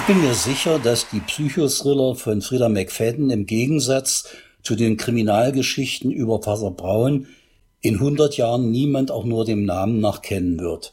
bin mir sicher, dass die Psychothriller von Frida McFadden im Gegensatz zu den Kriminalgeschichten über Vater Braun in 100 Jahren niemand auch nur dem Namen nach kennen wird.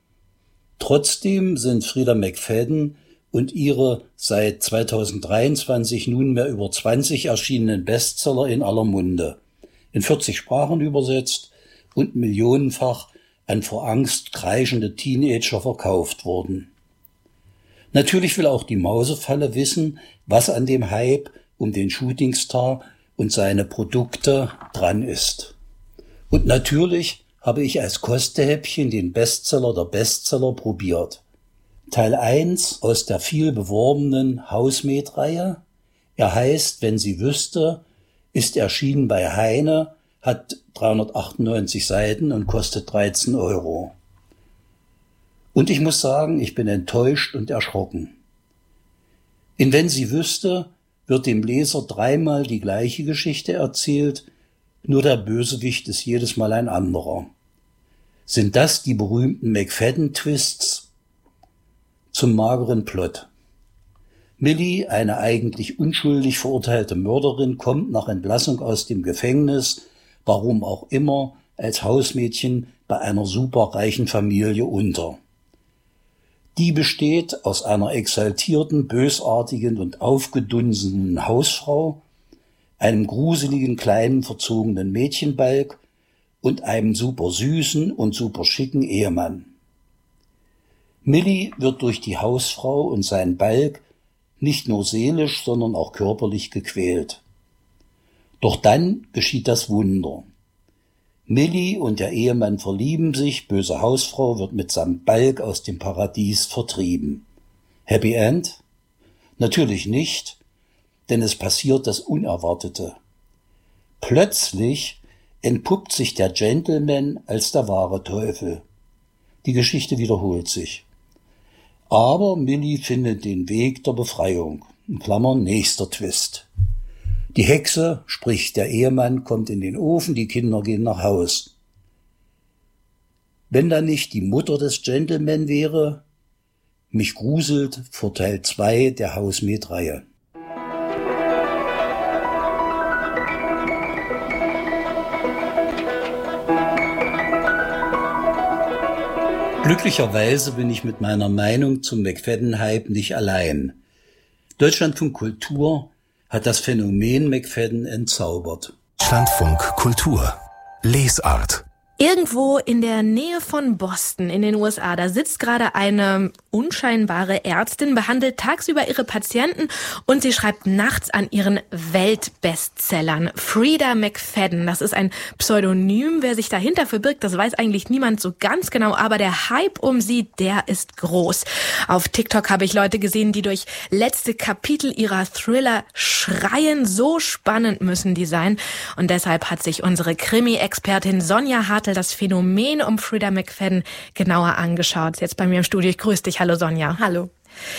Trotzdem sind Frida McFadden und ihre seit 2023 nunmehr über 20 erschienenen Bestseller in aller Munde, in 40 Sprachen übersetzt und millionenfach an vor Angst kreischende Teenager verkauft worden. Natürlich will auch die Mausefalle wissen, was an dem Hype um den Shootingstar und seine Produkte dran ist. Und natürlich habe ich als Kostehäppchen den Bestseller der Bestseller probiert. Teil 1 aus der viel beworbenen Housemaid-Reihe. Er heißt, wenn sie wüsste, ist erschienen bei Heine, hat 398 Seiten und kostet 13 €. Und ich muss sagen, ich bin enttäuscht und erschrocken. In Wenn sie wüsste, wird dem Leser dreimal die gleiche Geschichte erzählt, nur der Bösewicht ist jedes Mal ein anderer. Sind das die berühmten McFadden-Twists? Zum mageren Plot. Millie, eine eigentlich unschuldig verurteilte Mörderin, kommt nach Entlassung aus dem Gefängnis, warum auch immer, als Hausmädchen bei einer superreichen Familie unter. Die besteht aus einer exaltierten, bösartigen und aufgedunsenen Hausfrau, einem gruseligen, kleinen, verzogenen Mädchenbalg und einem super süßen und super schicken Ehemann. Millie wird durch die Hausfrau und seinen Balg nicht nur seelisch, sondern auch körperlich gequält. Doch dann geschieht das Wunder. Millie und der Ehemann verlieben sich, böse Hausfrau wird mitsamt Balg aus dem Paradies vertrieben. Happy End? Natürlich nicht, denn es passiert das Unerwartete. Plötzlich entpuppt sich der Gentleman als der wahre Teufel. Die Geschichte wiederholt sich. Aber Millie findet den Weg der Befreiung. In Klammern nächster Twist. Die Hexe, sprich der Ehemann, kommt in den Ofen, die Kinder gehen nach Haus. Wenn da nicht die Mutter des Gentleman wäre, mich gruselt vor Teil 2 der Housemaid-Reihe. Glücklicherweise bin ich mit meiner Meinung zum McFadden-Hype nicht allein. Deutschlandfunk Kultur hat das Phänomen McFadden entzaubert. Deutschlandfunk Kultur. Lesart. Irgendwo in der Nähe von Boston in den USA, da sitzt gerade eine unscheinbare Ärztin, behandelt tagsüber ihre Patienten und sie schreibt nachts an ihren Weltbestsellern. Frida McFadden, das ist ein Pseudonym. Wer sich dahinter verbirgt, das weiß eigentlich niemand so ganz genau, aber der Hype um sie, der ist groß. Auf TikTok habe ich Leute gesehen, die durch letzte Kapitel ihrer Thriller schreien. So spannend müssen die sein. Und deshalb hat sich unsere Krimi-Expertin Sonja Hartl das Phänomen um Frida McFadden genauer angeschaut. Jetzt bei mir im Studio. Ich grüße dich. Hallo Sonja. Hallo.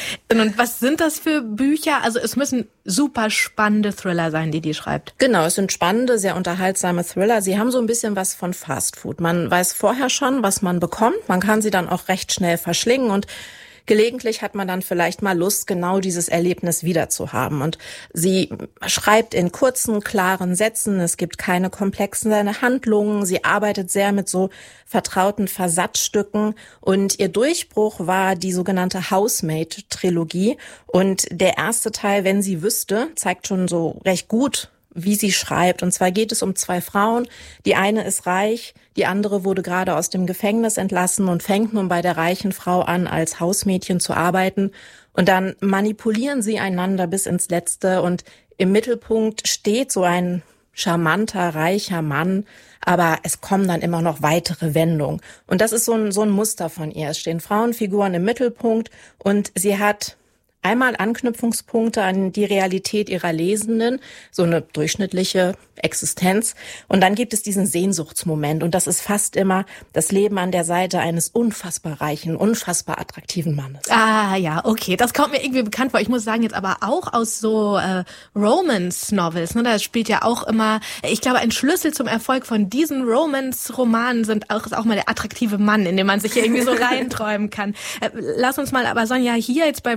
Und was sind das für Bücher? Also es müssen super spannende Thriller sein, die schreibt. Genau, es sind spannende, sehr unterhaltsame Thriller. Sie haben so ein bisschen was von Fast Food. Man weiß vorher schon, was man bekommt. Man kann sie dann auch recht schnell verschlingen und gelegentlich hat man dann vielleicht mal Lust, genau dieses Erlebnis wieder zu haben. Und sie schreibt in kurzen, klaren Sätzen. Es gibt keine komplexen Handlungen. Sie arbeitet sehr mit so vertrauten Versatzstücken. Und ihr Durchbruch war die sogenannte Housemaid-Trilogie. Und der erste Teil, wenn sie wüsste, zeigt schon so recht gut, wie sie schreibt. Und zwar geht es um 2 Frauen. Die eine ist reich, die andere wurde gerade aus dem Gefängnis entlassen und fängt nun bei der reichen Frau an, als Hausmädchen zu arbeiten. Und dann manipulieren sie einander bis ins Letzte. Und im Mittelpunkt steht so ein charmanter, reicher Mann. Aber es kommen dann immer noch weitere Wendungen. Und das ist so ein Muster von ihr. Es stehen Frauenfiguren im Mittelpunkt und sie hat einmal Anknüpfungspunkte an die Realität ihrer Lesenden, so eine durchschnittliche Existenz. Und dann gibt es diesen Sehnsuchtsmoment. Und das ist fast immer das Leben an der Seite eines unfassbar reichen, unfassbar attraktiven Mannes. Ah ja, okay. Das kommt mir irgendwie bekannt vor. Ich muss sagen, jetzt aber auch aus so Romance-Novels. Ne? Da spielt ja auch immer, ich glaube, ein Schlüssel zum Erfolg von diesen Romance-Romanen ist auch mal der attraktive Mann, in den man sich irgendwie so reinträumen kann. Lass uns mal aber, Sonja, hier jetzt bei Frida McFadden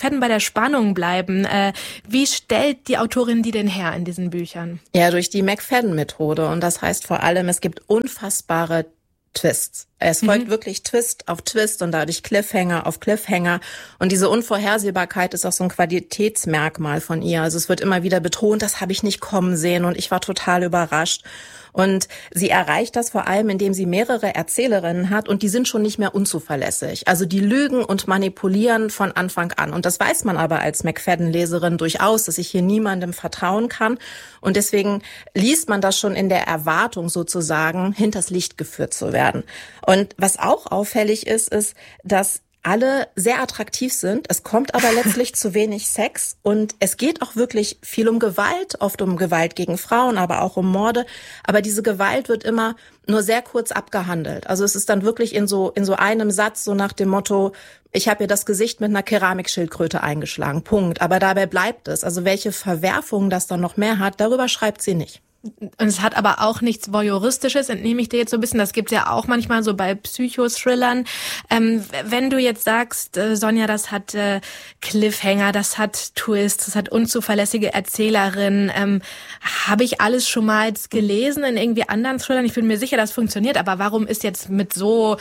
McFadden bei der Spannung bleiben. Wie stellt die Autorin die denn her in diesen Büchern? Ja, durch die McFadden-Methode. Und das heißt vor allem, es gibt unfassbare Twists. Es folgt wirklich Twist auf Twist und dadurch Cliffhanger auf Cliffhanger. Und diese Unvorhersehbarkeit ist auch so ein Qualitätsmerkmal von ihr. Also es wird immer wieder betont, das habe ich nicht kommen sehen und ich war total überrascht. Und sie erreicht das vor allem, indem sie mehrere Erzählerinnen hat und die sind schon nicht mehr unzuverlässig. Also die lügen und manipulieren von Anfang an. Und das weiß man aber als McFadden-Leserin durchaus, dass ich hier niemandem vertrauen kann. Und deswegen liest man das schon in der Erwartung sozusagen, hinters Licht geführt zu werden. Und was auch auffällig ist, dass alle sehr attraktiv sind. Es kommt aber letztlich zu wenig Sex und es geht auch wirklich viel um Gewalt, oft um Gewalt gegen Frauen, aber auch um Morde. Aber diese Gewalt wird immer nur sehr kurz abgehandelt. Also es ist dann wirklich in so einem Satz, so nach dem Motto, ich habe ihr das Gesicht mit einer Keramikschildkröte eingeschlagen, Punkt. Aber dabei bleibt es. Also welche Verwerfungen das dann noch mehr hat, darüber schreibt sie nicht. Und es hat aber auch nichts Voyeuristisches, entnehme ich dir jetzt so ein bisschen. Das gibt's ja auch manchmal so bei Psychothrillern. Wenn du jetzt sagst, Sonja, das hat Cliffhanger, das hat Twists, das hat unzuverlässige Erzählerinnen, habe ich alles schon mal gelesen in irgendwie anderen Thrillern? Ich bin mir sicher, das funktioniert, aber warum ist jetzt mit so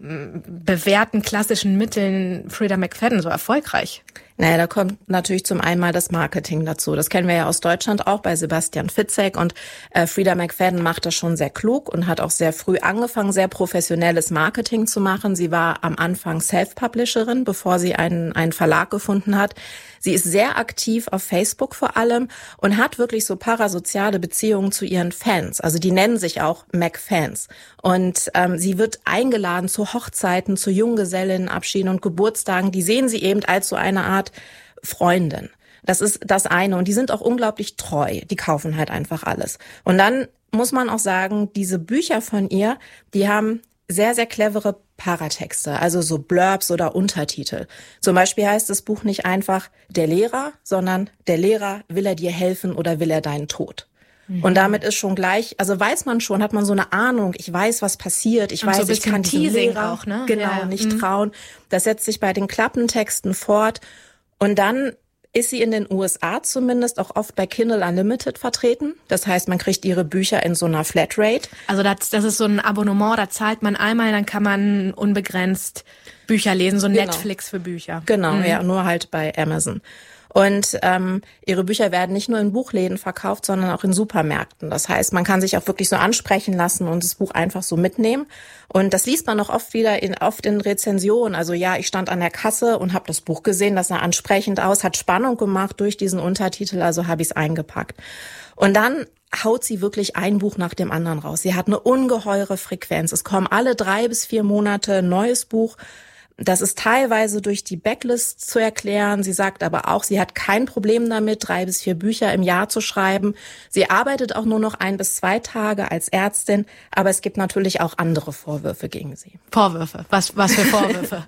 bewährten klassischen Mitteln Frida McFadden so erfolgreich? Naja, da kommt natürlich zum einen mal das Marketing dazu. Das kennen wir ja aus Deutschland auch bei Sebastian Fitzek und Frida McFadden macht das schon sehr klug und hat auch sehr früh angefangen, sehr professionelles Marketing zu machen. Sie war am Anfang Self-Publisherin, bevor sie einen Verlag gefunden hat. Sie ist sehr aktiv auf Facebook vor allem und hat wirklich so parasoziale Beziehungen zu ihren Fans. Also die nennen sich auch Mac-Fans. Und sie wird eingeladen zu Hochzeiten, zu Junggesellinnenabschieden und Geburtstagen. Die sehen sie eben als so eine Art Freundin. Das ist das eine. Und die sind auch unglaublich treu. Die kaufen halt einfach alles. Und dann muss man auch sagen, diese Bücher von ihr, die haben sehr, sehr clevere Paratexte, also so Blurbs oder Untertitel. Zum Beispiel heißt das Buch nicht einfach der Lehrer, sondern der Lehrer, will er dir helfen oder will er deinen Tod? Und damit ist schon gleich, also weiß man schon, hat man so eine Ahnung, ich weiß, was passiert, ich und weiß, so ich kann diesem Lehrer auch, ne? Genau, nicht trauen. Das setzt sich bei den Klappentexten fort. Und dann ist sie in den USA zumindest auch oft bei Kindle Unlimited vertreten. Das heißt, man kriegt ihre Bücher in so einer Flatrate. Also das ist so ein Abonnement, da zahlt man einmal, dann kann man unbegrenzt Bücher lesen, so Genau. Netflix für Bücher. Genau, ja, nur halt bei Amazon. Und ihre Bücher werden nicht nur in Buchläden verkauft, sondern auch in Supermärkten. Das heißt, man kann sich auch wirklich so ansprechen lassen und das Buch einfach so mitnehmen. Und das liest man auch oft in Rezensionen. Also ja, ich stand an der Kasse und habe das Buch gesehen, das sah ansprechend aus, hat Spannung gemacht durch diesen Untertitel, also habe ich es eingepackt. Und dann haut sie wirklich ein Buch nach dem anderen raus. Sie hat eine ungeheure Frequenz. Es kommen alle 3 bis 4 Monate ein neues Buch. Das ist teilweise durch die Backlist zu erklären. Sie sagt aber auch, sie hat kein Problem damit, 3 bis 4 Bücher im Jahr zu schreiben. Sie arbeitet auch nur noch 1 bis 2 Tage als Ärztin, aber es gibt natürlich auch andere Vorwürfe gegen sie. Vorwürfe? Was für Vorwürfe?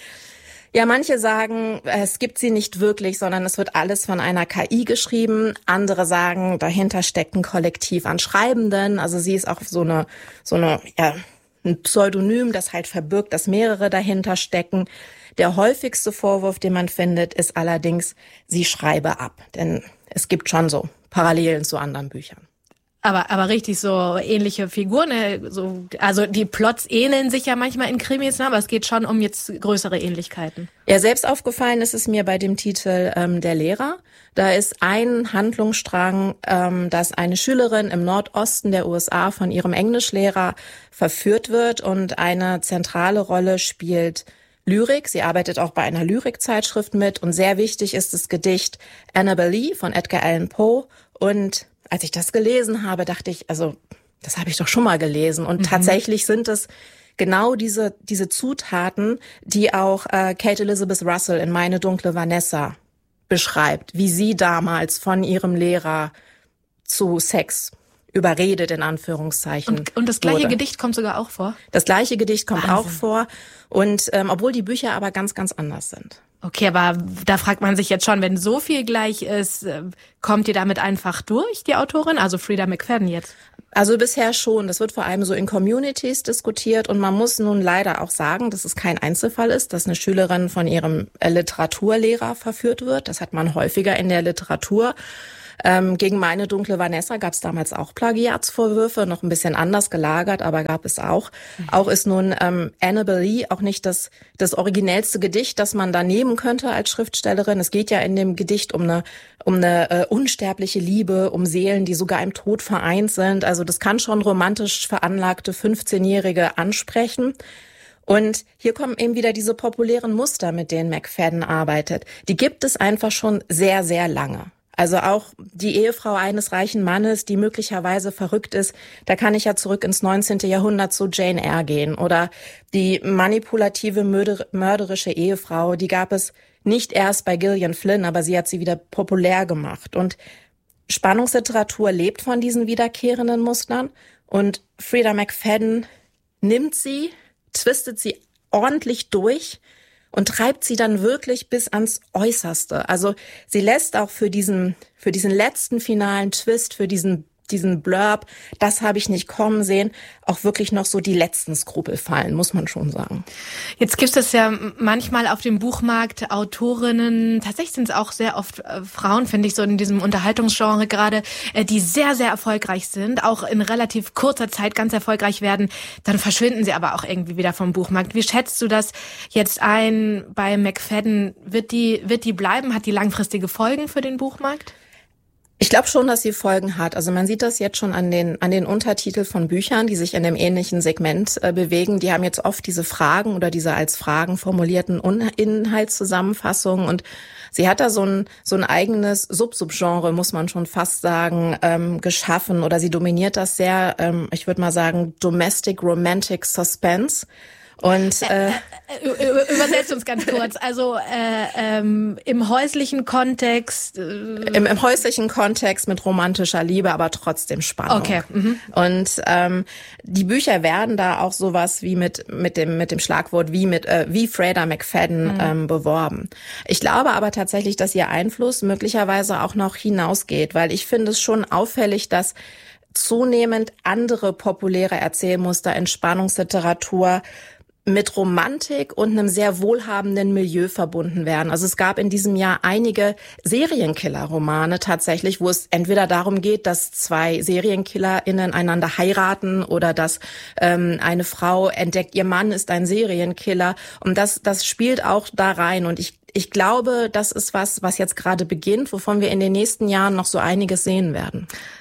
Ja, manche sagen, es gibt sie nicht wirklich, sondern es wird alles von einer KI geschrieben. Andere sagen, dahinter steckt ein Kollektiv an Schreibenden. Also sie ist auch so eine ein Pseudonym, das halt verbirgt, dass mehrere dahinter stecken. Der häufigste Vorwurf, den man findet, ist allerdings, sie schreibe ab. Denn es gibt schon so Parallelen zu anderen Büchern. Aber richtig so ähnliche Figuren, also die Plots ähneln sich ja manchmal in Krimis, aber es geht schon um jetzt größere Ähnlichkeiten. Ja, selbst aufgefallen ist es mir bei dem Titel Der Lehrer. Da ist ein Handlungsstrang, dass eine Schülerin im Nordosten der USA von ihrem Englischlehrer verführt wird und eine zentrale Rolle spielt Lyrik. Sie arbeitet auch bei einer Lyrikzeitschrift mit und sehr wichtig ist das Gedicht Annabel Lee von Edgar Allan Poe. Und als ich das gelesen habe, dachte ich, also das habe ich doch schon mal gelesen. Und tatsächlich sind es genau diese Zutaten, die auch Kate Elizabeth Russell in Meine dunkle Vanessa beschreibt, wie sie damals von ihrem Lehrer zu Sex überredet, in Anführungszeichen. Und das gleiche wurde. Gedicht kommt sogar auch vor? Das gleiche Gedicht kommt Wahnsinn. auch vor. Und obwohl die Bücher aber ganz, ganz anders sind. Okay, aber da fragt man sich jetzt schon, wenn so viel gleich ist, kommt ihr damit einfach durch, die Autorin? Also Frida McFadden jetzt? Also bisher schon. Das wird vor allem so in Communities diskutiert und man muss nun leider auch sagen, dass es kein Einzelfall ist, dass eine Schülerin von ihrem Literaturlehrer verführt wird. Das hat man häufiger in der Literatur. Gegen meine dunkle Vanessa gab es damals auch Plagiatsvorwürfe, noch ein bisschen anders gelagert, aber gab es auch. Auch ist nun Annabel Lee auch nicht das originellste Gedicht, das man da nehmen könnte als Schriftstellerin. Es geht ja in dem Gedicht um eine unsterbliche Liebe, um Seelen, die sogar im Tod vereint sind. Also das kann schon romantisch veranlagte 15-Jährige ansprechen. Und hier kommen eben wieder diese populären Muster, mit denen McFadden arbeitet. Die gibt es einfach schon sehr, sehr lange. Also auch die Ehefrau eines reichen Mannes, die möglicherweise verrückt ist, da kann ich ja zurück ins 19. Jahrhundert zu Jane Eyre gehen. Oder die manipulative, mörderische Ehefrau, die gab es nicht erst bei Gillian Flynn, aber sie hat sie wieder populär gemacht. Und Spannungsliteratur lebt von diesen wiederkehrenden Mustern. Und Freida McFadden nimmt sie, twistet sie ordentlich durch und treibt sie dann wirklich bis ans Äußerste. Also sie lässt auch für diesen letzten finalen Twist, für diesen Blurb, das habe ich nicht kommen sehen, auch wirklich noch so die letzten Skrupel fallen, muss man schon sagen. Jetzt gibt es ja manchmal auf dem Buchmarkt Autorinnen, tatsächlich sind es auch sehr oft Frauen, finde ich, so in diesem Unterhaltungsgenre gerade, die sehr, sehr erfolgreich sind, auch in relativ kurzer Zeit ganz erfolgreich werden, dann verschwinden sie aber auch irgendwie wieder vom Buchmarkt. Wie schätzt du das jetzt ein bei McFadden? Wird die bleiben? Hat die langfristige Folgen für den Buchmarkt? Ich glaube schon, dass sie Folgen hat. Also man sieht das jetzt schon an den Untertiteln von Büchern, die sich in einem ähnlichen Segment bewegen. Die haben jetzt oft diese Fragen oder diese als Fragen formulierten Inhaltszusammenfassungen. Und sie hat da so ein eigenes Subgenre, muss man schon fast sagen, geschaffen. Oder sie dominiert das sehr, ich würde mal sagen, Domestic Romantic Suspense. Und übersetzt uns ganz kurz. Also im häuslichen Kontext. Im häuslichen Kontext mit romantischer Liebe, aber trotzdem Spannung. Okay. Und die Bücher werden da auch sowas wie mit dem Schlagwort wie Freida McFadden beworben. Ich glaube aber tatsächlich, dass ihr Einfluss möglicherweise auch noch hinausgeht, weil ich finde es schon auffällig, dass zunehmend andere populäre Erzählmuster in Spannungsliteratur mit Romantik und einem sehr wohlhabenden Milieu verbunden werden. Also es gab in diesem Jahr einige Serienkiller-Romane tatsächlich, wo es entweder darum geht, dass zwei SerienkillerInnen einander heiraten oder dass eine Frau entdeckt, ihr Mann ist ein Serienkiller. Und das spielt auch da rein. Und ich glaube, das ist was jetzt gerade beginnt, wovon wir in den nächsten Jahren noch so einiges sehen werden.